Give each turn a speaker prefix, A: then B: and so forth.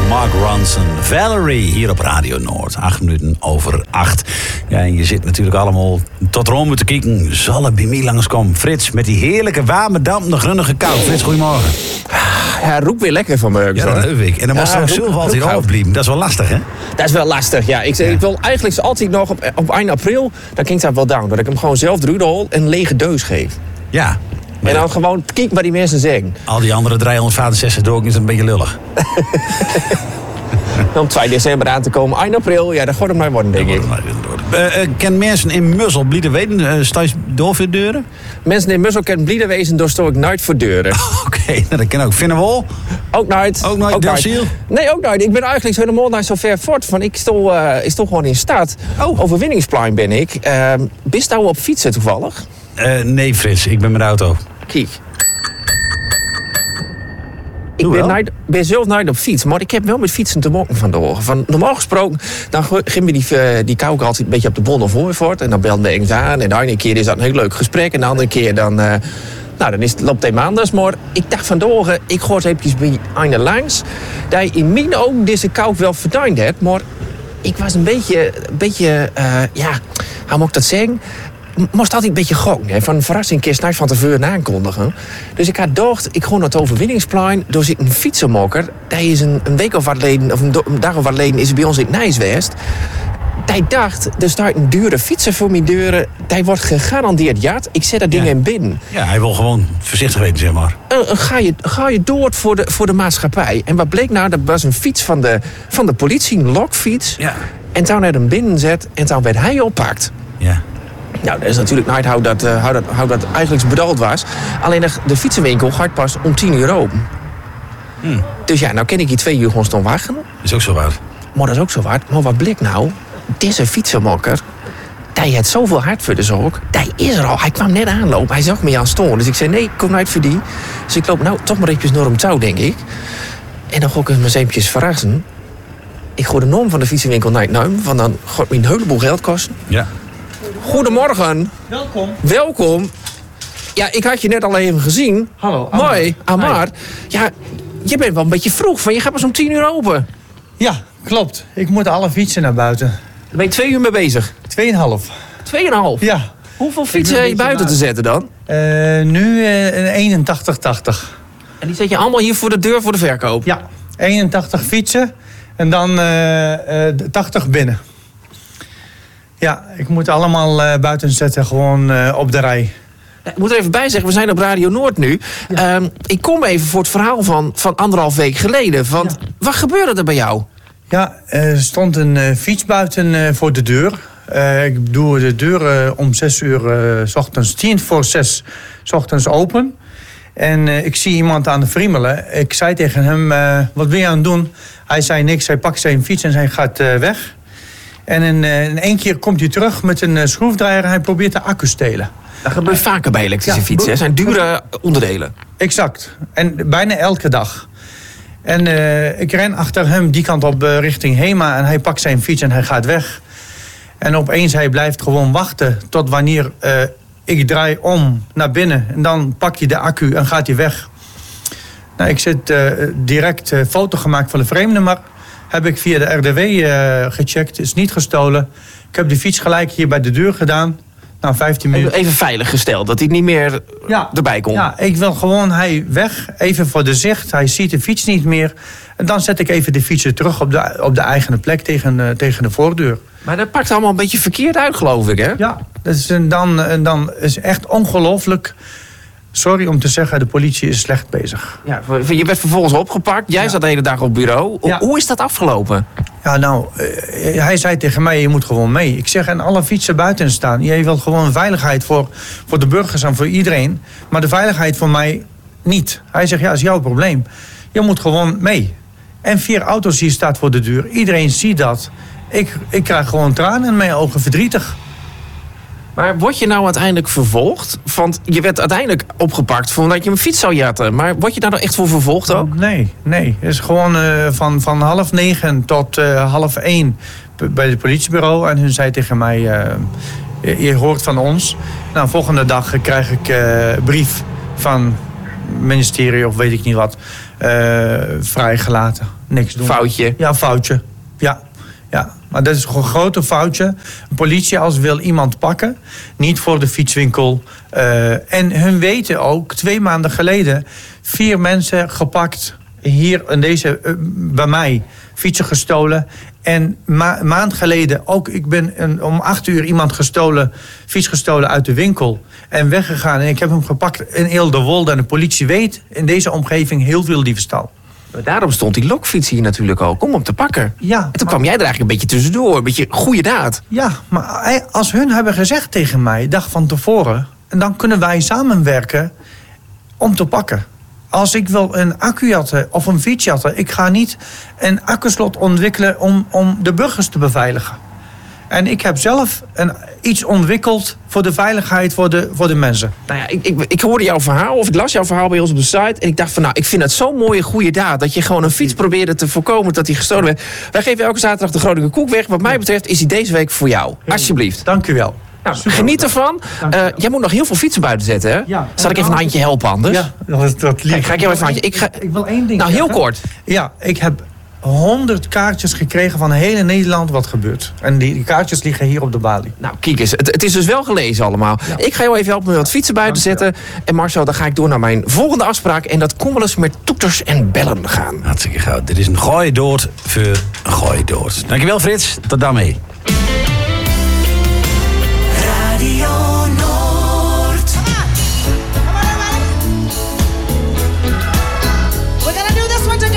A: Mark Ronson, Valerie, hier op Radio Noord. 8:08. Ja, en je zit natuurlijk allemaal tot Rome te kijken. Zal er bij mij langskomen? Frits, met die heerlijke, warme, dampende, grunnige kou. Frits, goedemorgen.
B: Ja, roept weer lekker van me.
A: Ja, dat leuk ik. En dan moest er ook zoveel altijd overblijven. Dat is wel lastig, hè?
B: Dat is wel lastig, ja. Ik wil eigenlijk altijd nog op eind april, dan ging dat wel down. Dat ik hem gewoon zelf eruit hol en een lege deus geef.
A: Ja.
B: En dan gewoon kijk wat die mensen zeggen.
A: Al die andere 365 doken is een beetje lullig.
B: Om 2 december aan te komen, eind april, ja, dat gaat het maar worden, denk ik.
A: Ken mensen in Mussel blieden weten, sta je door voor deuren?
B: Mensen in Mussel kennen blieden wezen, door stoor ik nooit voor deuren.
A: Oké, nou, dat ken ook. Vinden we al?
B: Ook nooit.
A: Ook nooit, Delziel?
B: Nee, ook nooit. Ik ben eigenlijk helemaal niet zo ver voort. Van ik stond gewoon in stad. Overwinningsplein ben ik. Bist nou op fietsen toevallig?
A: Nee, Frits. Ik ben met de auto.
B: Kijk. Ik ben zelf nooit op fiets, maar ik heb wel met fietsen te maken vandoor. Normaal gesproken, dan gingen we die kou altijd een beetje op de bon of Hooifort. En dan belden we eens aan. En de ene keer is dat een heel leuk gesprek. En de andere keer dan loopt het anders. Maar ik dacht vandoor, ik ga eens eventjes bij een langs. Dat je in mijn ogen deze kou wel verdiend hebt. Maar ik was een beetje hoe moet ik dat zeggen? Moest altijd een beetje gokken. Hè? Van een verrassing keer snel van tevoren aankondigen. Dus ik had gedacht, ik ga naar het Overwinningsplein. Door zit een fietsenmokker. Dat is een week of wat geleden, of een dag of wat geleden, is bij ons in Nijswest. Hij dacht, er staat een dure fietser voor mijn deuren. Hij wordt gegarandeerd jat. Ik zet dat ding in binnen.
A: Ja, hij wil gewoon voorzichtig weten, zeg maar.
B: Ga je door voor de maatschappij. En wat bleek nou? Dat was een fiets van de politie, een lokfiets. Ja. En toen hij hem binnen zet en toen werd hij oppakt. Ja. Nou, dat is natuurlijk nooit hoe dat eigenlijk bedoeld was. Alleen de fietsenwinkel gaat pas om 10:00 open. Dus ja, nou kan ik hier 2 uur gewoon staan wachten.
A: Dat is ook zo waard.
B: Maar dat is ook zo waard. Maar wat blijkt nou? Deze fietsenmokker, hij had zoveel hart voor de zorg. Hij is er al. Hij kwam net aanlopen. Hij zag me aan storen. Dus ik zei, nee, kom nooit voor die. Dus ik loop nou toch maar eventjes naar hem touw, denk ik. En dan ga ik hem eens eventjes verrassen. Ik ga de norm van de fietsenwinkel naar nemen. Want dan gaat me een heleboel geld kosten. Ja. Goedemorgen. Welkom. Ja, ik had je net al even gezien.
C: Hallo, Amar.
B: Mooi, Amar. Ja, je bent wel een beetje vroeg, van je gaat pas om 10:00 open.
C: Ja, klopt. Ik moet alle fietsen naar buiten.
B: Daar ben je 2 uur mee bezig.
C: 2,5.
B: 2,5?
C: Ja.
B: Hoeveel fietsen heb je buiten te zetten dan?
C: Nu 81.
B: En die zet je allemaal hier voor de deur voor de verkoop?
C: Ja, 81 fietsen en dan 80 binnen. Ja, ik moet allemaal buiten zetten, gewoon op de rij.
B: Ik moet er even bij zeggen, we zijn op Radio Noord nu. Ja. Ik kom even voor het verhaal van 1,5 week geleden. Want wat gebeurde er bij jou?
C: Ja, er stond een fiets buiten voor de deur. Ik doe de deur om 6 uur 's ochtends, 5:10 's ochtends open. En ik zie iemand aan de friemelen. Ik zei tegen hem, wat ben je aan het doen? Hij zei niks, hij pakt zijn fiets en hij gaat weg. En in 1 keer komt hij terug met een schroefdraaier en hij probeert de accu te stelen.
B: Dat gebeurt vaker bij elektrische fietsen. Dat zijn dure onderdelen.
C: Exact. En bijna elke dag. En ik ren achter hem die kant op richting Hema en hij pakt zijn fiets en hij gaat weg. En opeens hij blijft gewoon wachten tot wanneer ik draai om naar binnen. En dan pak je de accu en gaat hij weg. Nou, ik zit direct foto gemaakt van de frame-nummer. Heb ik via de RDW gecheckt. Is niet gestolen. Ik heb de fiets gelijk hier bij de deur gedaan. Nou, 15 minuten.
B: Even veilig gesteld, dat hij niet meer erbij komt.
C: Ja, ik wil gewoon hij weg. Even voor de zicht. Hij ziet de fiets niet meer. En dan zet ik even de fiets weer terug op de eigen plek tegen de voordeur.
B: Maar dat pakt allemaal een beetje verkeerd uit, geloof ik, hè?
C: Ja, dan is echt ongelooflijk. Sorry om te zeggen, de politie is slecht bezig.
B: Ja, je werd vervolgens opgepakt. Jij zat de hele dag op bureau. Ja. Hoe is dat afgelopen?
C: Ja, nou, hij zei tegen mij, je moet gewoon mee. Ik zeg, en alle fietsen buiten staan. Jij wil gewoon veiligheid voor de burgers en voor iedereen. Maar de veiligheid voor mij niet. Hij zegt, ja, dat is jouw probleem. Je moet gewoon mee. En 4 auto's hier staat voor de deur. Iedereen ziet dat. Ik krijg gewoon tranen in mijn ogen, verdrietig.
B: Maar word je nou uiteindelijk vervolgd? Want je werd uiteindelijk opgepakt omdat je een fiets zou jatten. Maar word je daar nou echt voor vervolgd ook?
C: Nee. Het is gewoon van 8:30 tot 12:30 bij het politiebureau. En hun zei tegen mij, je hoort van ons. Nou, volgende dag krijg ik brief van het ministerie of weet ik niet wat, vrijgelaten. niks doen.
B: Foutje.
C: Ja, foutje. Ja. Maar dat is gewoon een grote foutje. Een politie als wil iemand pakken, niet voor de fietswinkel. En hun weten ook, 2 maanden geleden... 4 mensen gepakt hier in deze, bij mij, fietsen gestolen. En maand geleden ook, ik ben om 8 uur iemand fiets gestolen uit de winkel. En weggegaan. En ik heb hem gepakt in Eelderwolde. En de politie weet in deze omgeving heel veel diefstal.
B: Daarom stond die lokfiets hier natuurlijk ook, om hem te pakken.
C: Ja,
B: en toen kwam jij er eigenlijk een beetje tussendoor. Een beetje goede daad.
C: Ja, maar als hun hebben gezegd tegen mij, dag van tevoren... en dan kunnen wij samenwerken om te pakken. Als ik wil een accujatten of een fietsjatten... ik ga niet een accuslot ontwikkelen om de burgers te beveiligen. En ik heb zelf iets ontwikkeld voor de veiligheid voor de mensen.
B: Nou ja, ik hoorde jouw verhaal, of ik las jouw verhaal bij ons op de site... en ik dacht van, nou, ik vind het zo'n mooie goede daad... dat je gewoon een fiets probeerde te voorkomen dat die gestolen werd. Wij geven elke zaterdag de Groninger Koek weg. Wat mij betreft is die deze week voor jou. Alsjeblieft.
C: Dank u wel.
B: Nou, geniet ervan. Jij moet nog heel veel fietsen buiten zetten, hè?
C: Ja.
B: Zal ik even een handje helpen anders?
C: Ja, dat lief.
B: Kijk, ga ik jou even een handje...
C: Ik wil één ding
B: Nou, heel kort.
C: Ja, ik heb 100 kaartjes gekregen van heel Nederland wat gebeurt. En die kaartjes liggen hier op de balie.
B: Nou, kijk eens. Het is dus wel gelezen allemaal. Ja. Ik ga jou even helpen met wat fietsen buiten zetten. En Marcel, dan ga ik door naar mijn volgende afspraak. En dat kon wel eens met toeters en bellen gaan.
A: Hartstikke goed. Dit is een gooi dood voor een gooi dood. Dankjewel Frits. Tot daarmee.